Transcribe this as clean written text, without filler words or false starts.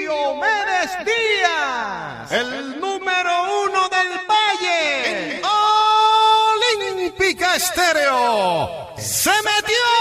Diomedes Díaz, el número 1 del Valle, en Olímpica Estéreo, se metió.